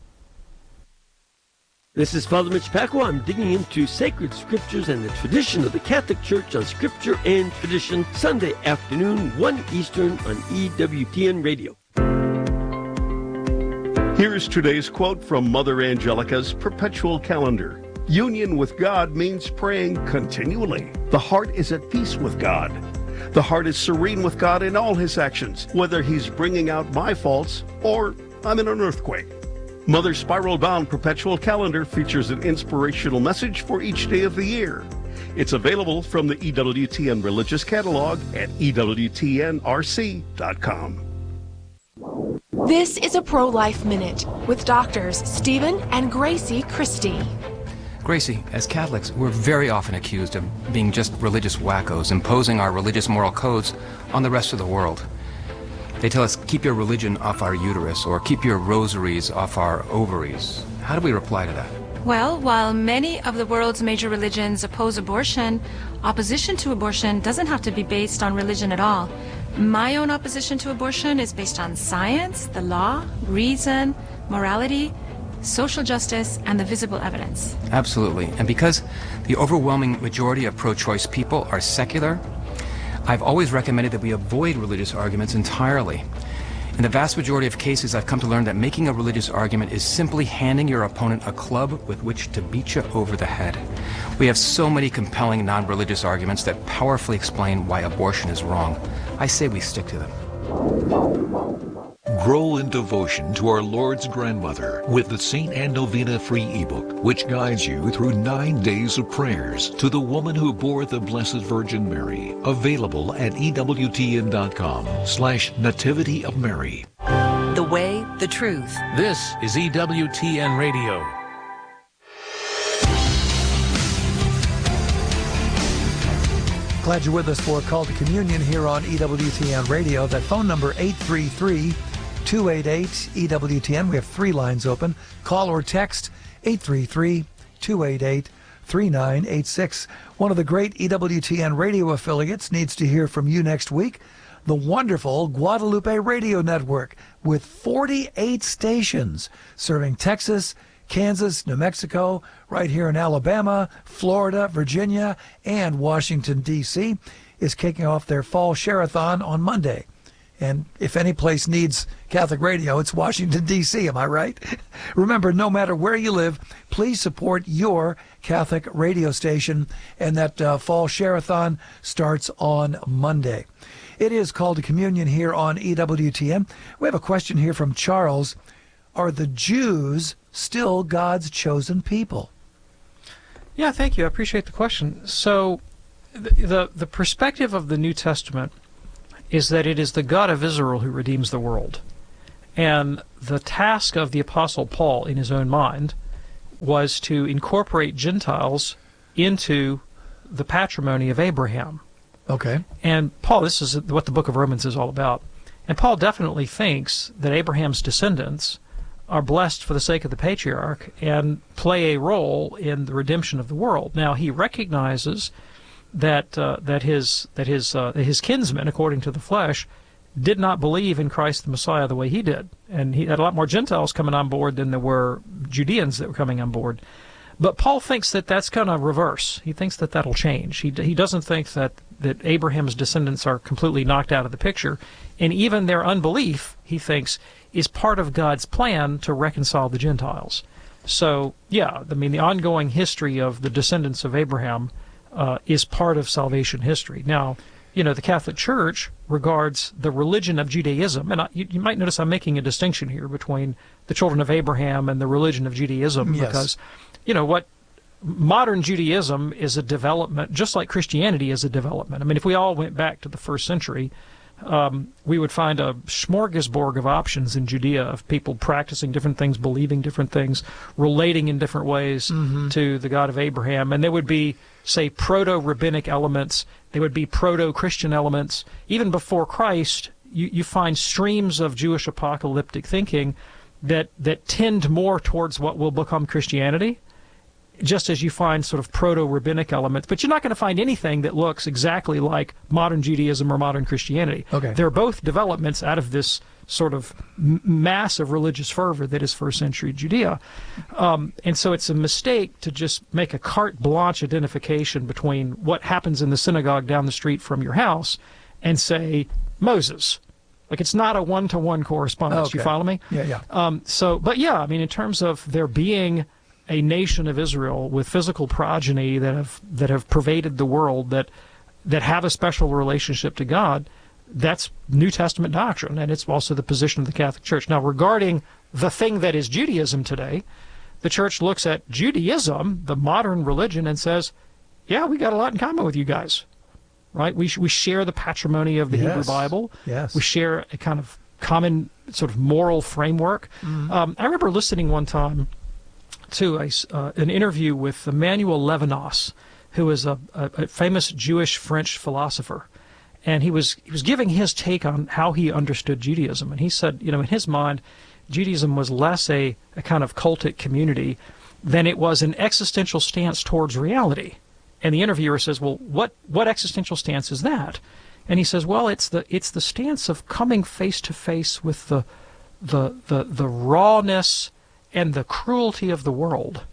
This is Father Mitch Pacwa. I'm digging into sacred scriptures and the tradition of the Catholic Church on Scripture and Tradition, Sunday afternoon, one Eastern on E W T N Radio. Here's today's quote from Mother Angelica's Perpetual Calendar. Union with God means praying continually. The heart is at peace with God. The heart is serene with God in all his actions, whether he's bringing out my faults or I'm in an earthquake. Mother's spiral-bound perpetual calendar features an inspirational message for each day of the year. It's available from the E W T N Religious Catalog at E W T N R C dot com. This is a Pro-Life Minute with doctors Stephen and Gracie Christie. Gracie, as Catholics, we're very often accused of being just religious wackos, imposing our religious moral codes on the rest of the world. They tell us, keep your religion off our uterus, or keep your rosaries off our ovaries. How do we reply to that? Well, while many of the world's major religions oppose abortion, opposition to abortion doesn't have to be based on religion at all. My own opposition to abortion is based on science, the law, reason, morality, social justice, and the visible evidence. Absolutely. And because the overwhelming majority of pro-choice people are secular, I've always recommended that we avoid religious arguments entirely. In the vast majority of cases, I've come to learn that making a religious argument is simply handing your opponent a club with which to beat you over the head. We have so many compelling non-religious arguments that powerfully explain why abortion is wrong. I say we stick to them. Grow in devotion to our Lord's grandmother with the Saint Anne Novena free ebook, which guides you through nine days of prayers to the woman who bore the Blessed Virgin Mary. Available at ewtn.com slash Nativity of Mary. The way, the truth. This is E W T N Radio. Glad you're with us for a Call to Communion here on E W T N Radio. That phone number, eight three three, two eight eight, E W T N. We have three lines open. Call or text eight three three, two eight eight, three nine eight six. One of the great E W T N radio affiliates needs to hear from you next week. The wonderful Guadalupe Radio Network with forty-eight stations serving Texas, Kansas, New Mexico, right here in Alabama, Florida, Virginia, and Washington, D C, is kicking off their fall share-a-thon on Monday. And if any place needs Catholic radio, it's Washington, D C, am I right? Remember, no matter where you live, please support your Catholic radio station, and that uh, fall share-a-thon starts on Monday. It is Call to Communion here on E W T N. We have a question here from Charles. Are the Jews still God's chosen people? Yeah, thank you. I appreciate the question. So the the, the perspective of the New Testament is that it is the God of Israel who redeems the world. And the task of the Apostle Paul, in his own mind, was to incorporate Gentiles into the patrimony of Abraham. Okay. And Paul, this is what the book of Romans is all about. And Paul definitely thinks that Abraham's descendants are blessed for the sake of the patriarch and play a role in the redemption of the world. Now, he recognizes that uh, that his that his uh, his kinsmen, according to the flesh, did not believe in Christ the Messiah the way he did, and he had a lot more Gentiles coming on board than there were Judeans that were coming on board. But Paul thinks that that's going to reverse. He thinks that that'll change. He he doesn't think that that Abraham's descendants are completely knocked out of the picture, and even their unbelief, he thinks, is part of God's plan to reconcile the Gentiles. So, yeah, I mean, the ongoing history of the descendants of Abraham uh, is part of salvation history. Now, you know, the Catholic Church regards the religion of Judaism, and I, you, you might notice I'm making a distinction here between the children of Abraham and the religion of Judaism, yes. because, you know, what modern Judaism is a development, just like Christianity is a development. I mean, if we all went back to the first century, Um, we would find a smorgasbord of options in Judea of people practicing different things, believing different things, relating in different ways Mm-hmm. to the God of Abraham. And there would be, say, proto-rabbinic elements. There would be proto-Christian elements. Even before Christ, you, you find streams of Jewish apocalyptic thinking that, that tend more towards what will become Christianity, just as you find sort of proto-rabbinic elements. But you're not going to find anything that looks exactly like modern Judaism or modern Christianity. Okay. They're both developments out of this sort of m- massive religious fervor that is first century Judea. Um, and so it's a mistake to just make a carte blanche identification between what happens in the synagogue down the street from your house and say, Moses. Like, it's not a one-to-one correspondence. Okay. You follow me? Yeah, yeah. Um, so, but yeah, I mean, in terms of there being a nation of Israel with physical progeny that have that have pervaded the world, that that have a special relationship to God, that's New Testament doctrine, and it's also the position of the Catholic Church. Now, regarding the thing that is Judaism today, the Church looks at Judaism, the modern religion, and says, yeah, we got a lot in common with you guys, right? We, we share the patrimony of the Yes. Hebrew Bible. Yes. We share a kind of common sort of moral framework. Mhm. Um, I remember listening one time to a, uh, an interview with Emmanuel Levinas, who is a, a, a famous Jewish French philosopher, and he was he was giving his take on how he understood Judaism. And he said, you know, in his mind, Judaism was less a, a kind of cultic community than it was an existential stance towards reality. And the interviewer says, well, what what existential stance is that? And he says, well, it's the it's the stance of coming face to face with the the the, the rawness and the cruelty of the world,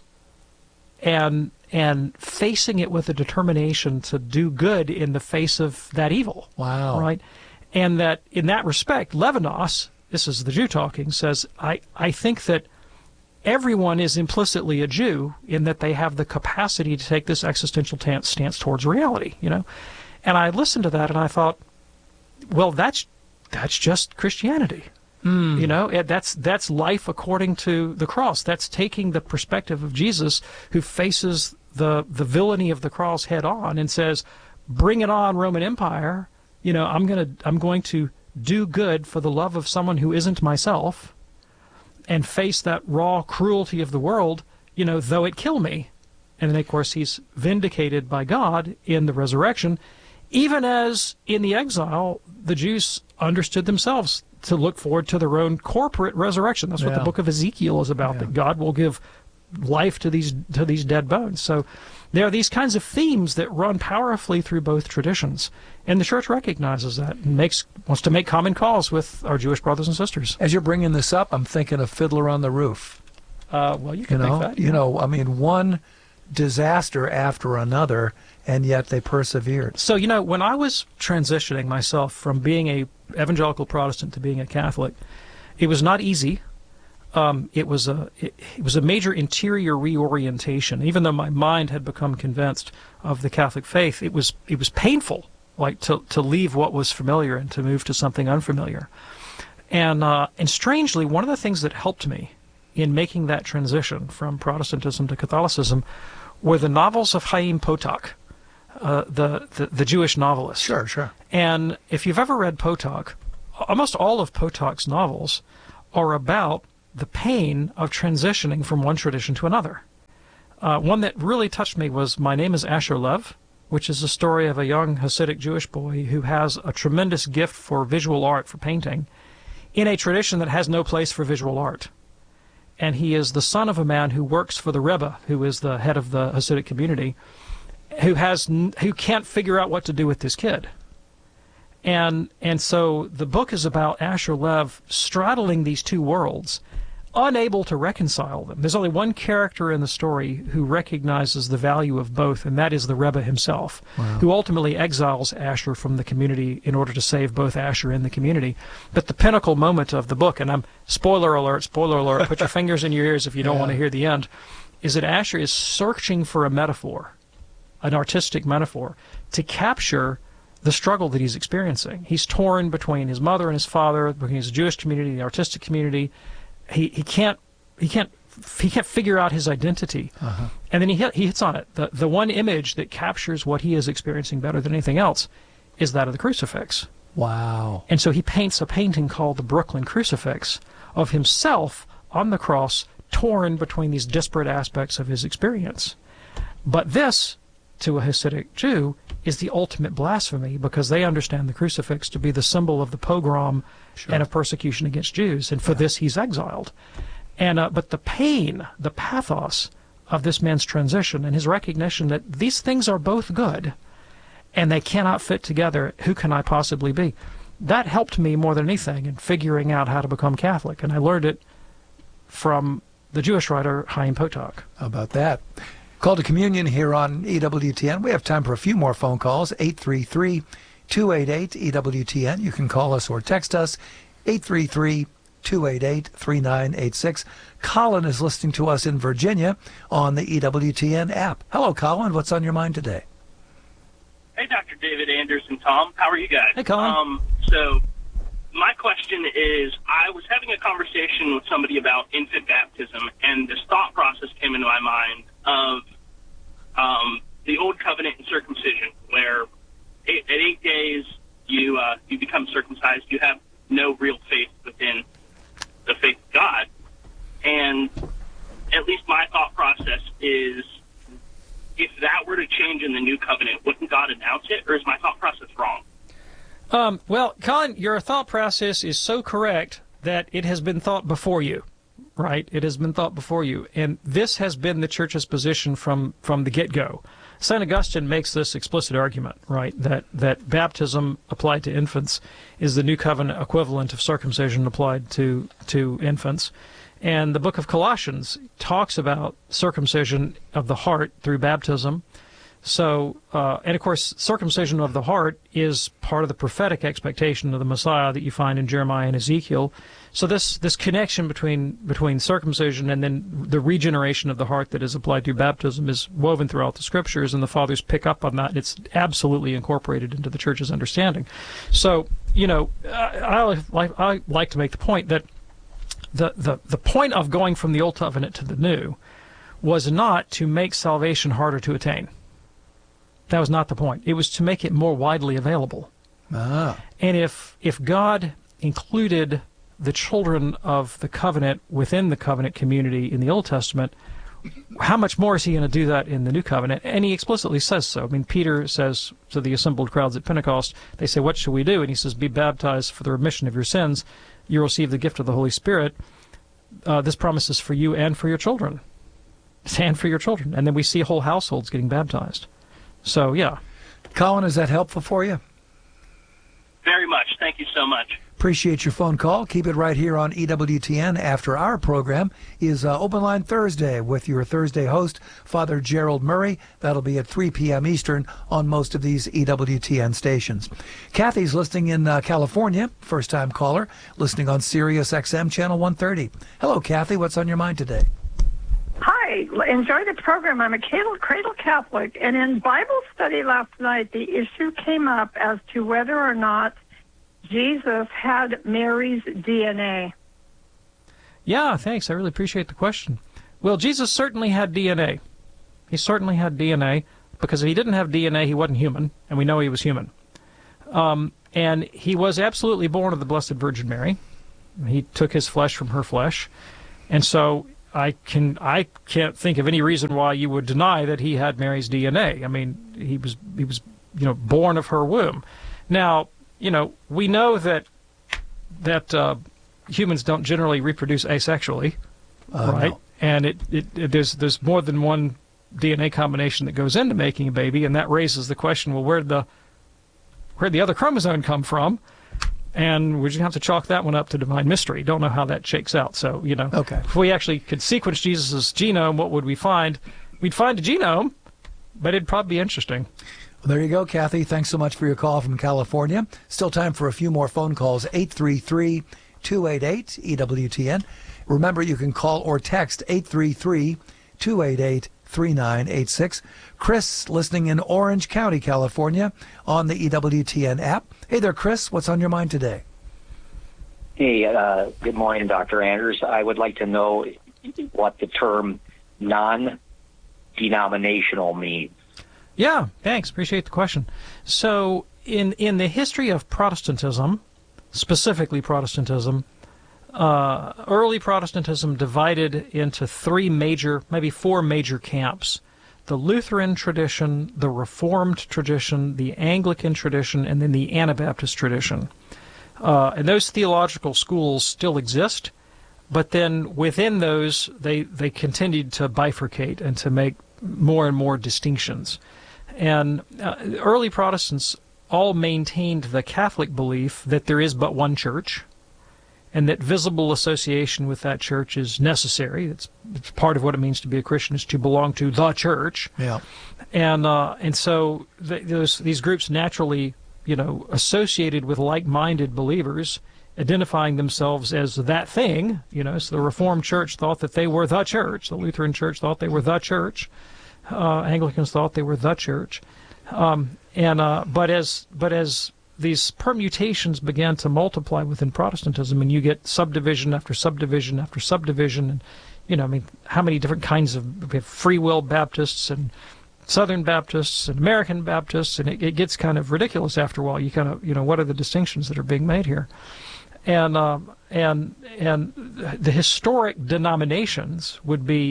and and facing it with a determination to do good in the face of that evil. Wow. Right? And that in that respect, Levinas, this is the Jew talking, says, I, I think that everyone is implicitly a Jew in that they have the capacity to take this existential t- stance towards reality, you know? And I listened to that and I thought, well, that's that's just Christianity. Mm. You know, it, that's that's life according to the cross. That's taking the perspective of Jesus, who faces the the villainy of the cross head on and says, "Bring it on, Roman Empire. You know, I'm gonna I'm going to do good for the love of someone who isn't myself, and face that raw cruelty of the world. You know, though it kill me." And then, of course, he's vindicated by God in the resurrection, even as in the exile, the Jews understood themselves to look forward to their own corporate resurrection. That's what Yeah. the book of Ezekiel is about, Yeah. that God will give life to these to these dead bones. So there are these kinds of themes that run powerfully through both traditions, and the Church recognizes that and makes wants to make common cause with our Jewish brothers and sisters. As you're bringing this up, I'm thinking of Fiddler on the Roof. Uh, well, you You can know, think that. you know, I mean, one disaster after another, and yet they persevered. So, you know, when I was transitioning myself from being a evangelical Protestant to being a Catholic, it was not easy. Um, it was a it, it was a major interior reorientation. Even though my mind had become convinced of the Catholic faith, it was it was painful, like to to leave what was familiar and to move to something unfamiliar. And uh, and strangely, one of the things that helped me in making that transition from Protestantism to Catholicism were the novels of Chaim Potok. uh, the, the the Jewish novelist. Sure, sure. And if you've ever read Potok, almost all of Potok's novels are about the pain of transitioning from one tradition to another. Uh, one that really touched me was My Name is Asher Lev, which is the story of a young Hasidic Jewish boy who has a tremendous gift for visual art, for painting, in a tradition that has no place for visual art. And he is the son of a man who works for the Rebbe, who is the head of the Hasidic community, who has who can't figure out what to do with this kid. And and so the book is about Asher Lev straddling these two worlds, unable to reconcile them. There's only one character in the story who recognizes the value of both, and that is the Rebbe himself, wow. who ultimately exiles Asher from the community in order to save both Asher and the community. But the pinnacle moment of the book, and I'm spoiler alert, spoiler alert, put your fingers in your ears if you don't yeah. want to hear the end, is that Asher is searching for a metaphor, an artistic metaphor, to capture the struggle that he's experiencing. He's torn between his mother and his father, between his Jewish community, the artistic community. He he can't he can't he can't figure out his identity, uh-huh. and then he hit, he hits on it. The the one image that captures what he is experiencing better than anything else is that of the crucifix. Wow! And so he paints a painting called the Brooklyn Crucifix of himself on the cross, torn between these disparate aspects of his experience. But this, to a Hasidic Jew, is the ultimate blasphemy, because they understand the crucifix to be the symbol of the pogrom sure. and of persecution against Jews, and for yeah. this he's exiled. And uh, but the pain, the pathos of this man's transition and his recognition that these things are both good and they cannot fit together, who can I possibly be? That helped me more than anything in figuring out how to become Catholic, and I learned it from the Jewish writer Chaim Potok. How about that? Call to Communion here on E W T N. We have time for a few more phone calls. eight three three, two eight eight, E W T N. You can call us or text us, eight three three, two eight eight, three nine eight six. Colin is listening to us in Virginia on the E W T N app. Hello, Colin. What's on your mind today? Hey, Doctor David, Anders, and Tom. How are you guys? Hey, Colin. Um, so my question is, I was having a conversation with somebody about infant baptism, and this thought process came into my mind of um, the Old Covenant and circumcision, where eight, at eight days you uh, you become circumcised. You have no real faith within the faith of God. And at least my thought process is, if that were to change in the New Covenant, wouldn't God announce it, or is my thought process wrong? Um, well, Colin, your thought process is so correct that it has been thought before you. Right, it has been thought before you, and this has been the Church's position from, from the get-go. Saint Augustine makes this explicit argument, right, that, that baptism applied to infants is the New Covenant equivalent of circumcision applied to, to infants. And the book of Colossians talks about circumcision of the heart through baptism. So, uh, and of course, circumcision of the heart is part of the prophetic expectation of the Messiah that you find in Jeremiah and Ezekiel. So this this connection between between circumcision and then the regeneration of the heart that is applied through baptism is woven throughout the Scriptures, and the Fathers pick up on that. It's absolutely incorporated into the Church's understanding. So, you know, I, I, I like to make the point that the, the, the point of going from the Old Covenant to the New was not to make salvation harder to attain. That was not the point. It was to make it more widely available. Ah. And if if God included the children of the covenant within the covenant community in the Old Testament, how much more is he going to do that in the New Covenant? And he explicitly says so. I mean, Peter says to the assembled crowds at Pentecost, they say, what shall we do? And he says, be baptized for the remission of your sins. You receive the gift of the Holy Spirit. Uh, this promise is for you and for your children. And for your children. And then we see whole households getting baptized. So, yeah. Colin, is that helpful for you? Very much. Thank you so much. Appreciate your phone call. Keep it right here on E W T N. After our program is uh, Open Line Thursday with your Thursday host, Father Gerald Murray. That'll be at three p.m. Eastern on most of these E W T N stations. Kathy's listening in uh, California, first-time caller, listening on Sirius X M Channel one thirty. Hello, Kathy. What's on your mind today? Hi. Enjoy the program. I'm a cradle Catholic, and in Bible study last night, the issue came up as to whether or not Jesus had Mary's D N A. Yeah, thanks. I really appreciate the question. Well, Jesus certainly had D N A. He certainly had D N A, because if he didn't have D N A, he wasn't human, and we know he was human. Um, and he was absolutely born of the Blessed Virgin Mary. He took his flesh from her flesh. And so I can I can't think of any reason why you would deny that he had Mary's D N A. I mean, he was he was you know born of her womb. Now, you know, we know that that uh, humans don't generally reproduce asexually, uh, right? No. And it, it, it there's there's more than one D N A combination that goes into making a baby, and that raises the question: well, where'd the where'd the other chromosome come from? And we just have to chalk that one up to divine mystery. Don't know how that shakes out. So, you know, okay. If we actually could sequence Jesus' genome, what would we find? We'd find a genome, but it'd probably be interesting. Well, there you go, Kathy. Thanks so much for your call from California. Still time for a few more phone calls. eight three three, two eight eight, E W T N. Remember, you can call or text eight three three, two eight eight, three nine eight six. Chris, listening in Orange County, California, on the E W T N app. Hey there, Chris. What's on your mind today? Hey, uh, good morning, Doctor Anders. I would like to know what the term non-denominational means. Yeah, thanks. Appreciate the question. So, in in the history of Protestantism, specifically Protestantism, uh, early Protestantism divided into three major, maybe four major camps. The Lutheran tradition, the Reformed tradition, the Anglican tradition, and then the Anabaptist tradition. Uh, and those theological schools still exist, but then within those, they, they continued to bifurcate and to make more and more distinctions. And uh, early Protestants all maintained the Catholic belief that there is but one church, and that visible association with that church is necessary. It's, it's part of what it means to be a Christian, is to belong to the church. Yeah. And uh, and so th- those these groups naturally, you know, associated with like-minded believers, identifying themselves as that thing. You know, so the Reformed Church thought that they were the church. The Lutheran Church thought they were the church. Uh, Anglicans thought they were the church. Um, and uh, but as but as these permutations began to multiply within Protestantism, and you get subdivision after subdivision after subdivision, and you know, I mean, how many different kinds of, we have free will Baptists and Southern Baptists and American Baptists, and it, it gets kind of ridiculous after a while. You kind of, you know, what are the distinctions that are being made here? And um, and and the historic denominations would be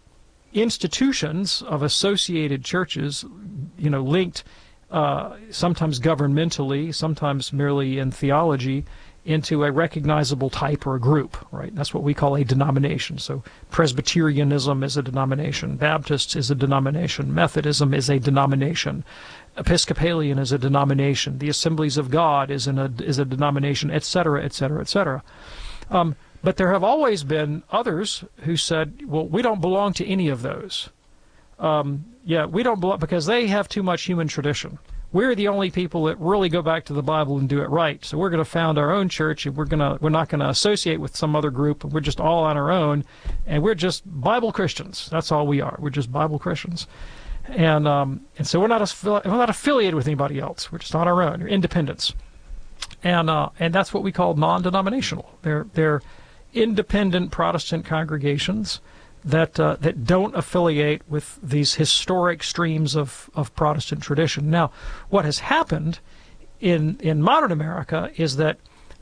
institutions of associated churches, you know, linked. Uh, sometimes governmentally, sometimes merely in theology, into a recognizable type or a group, right? That's what we call a denomination. So Presbyterianism is a denomination. Baptists is a denomination. Methodism is a denomination. Episcopalian is a denomination. The Assemblies of God is, in a, is a denomination, et cetera, et cetera, et cetera. Um, but there have always been others who said, well, we don't belong to any of those. Um, yeah, we don't belong, because they have too much human tradition. We're the only people that really go back to the Bible and do it right. So we're going to found our own church, and we're going to we're not going to associate with some other group. We're just all on our own, and we're just Bible Christians. That's all we are. We're just Bible Christians, and um, and so we're not affi- we're not affiliated with anybody else. We're just on our own. We're independents, and uh, and that's what we call non-denominational. They're they're independent Protestant congregations that uh, that don't affiliate with these historic streams of, of Protestant tradition. Now, what has happened in in modern America is that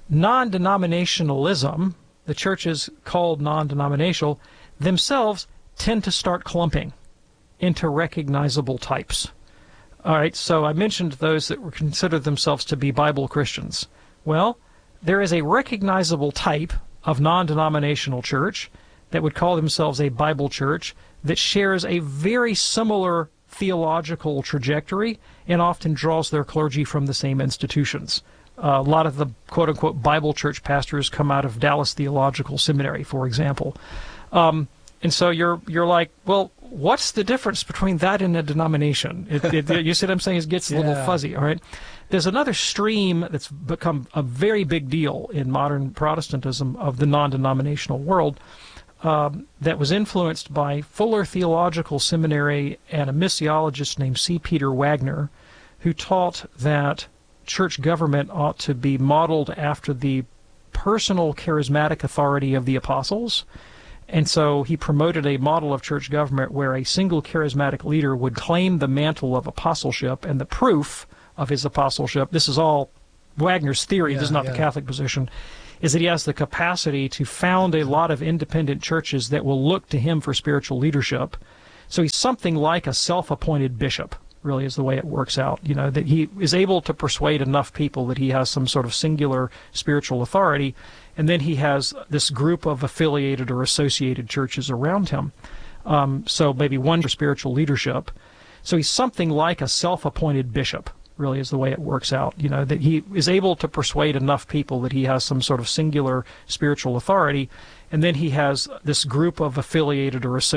non-denominationalism, the churches called non-denominational, themselves tend to start clumping into recognizable types. All right, so I mentioned those that were considered themselves to be Bible Christians. Well, there is a recognizable type of non-denominational church that would call themselves a Bible church that shares a very similar theological trajectory and often draws their clergy from the same institutions. Uh, a lot of the quote-unquote Bible church pastors come out of Dallas Theological Seminary, for example. Um, and so you're you're like, well, what's the difference between that and a denomination? It, it, you see what I'm saying? It gets a little Yeah. fuzzy, all right? There's another stream that's become a very big deal in modern Protestantism of the non-denominational world, Um, that was influenced by Fuller Theological Seminary and a missiologist named C. Peter Wagner, who taught that church government ought to be modeled after the personal charismatic authority of the apostles, And so he promoted a model of church government where a single charismatic leader would claim the mantle of apostleship, and the proof of his apostleship, this is all Wagner's theory, Yeah, this is not yeah. the Catholic position, is that he has the capacity to found a lot of independent churches that will look to him for spiritual leadership. So he's something like a self-appointed bishop, really is the way it works out. You know, that he is able to persuade enough people that he has some sort of singular spiritual authority, and then he has this group of affiliated or associated churches around him. Um, so maybe one for spiritual leadership. So he's something like a self-appointed bishop, really is the way it works out. You know, that he is able to persuade enough people that he has some sort of singular spiritual authority, and then he has this group of affiliated or associated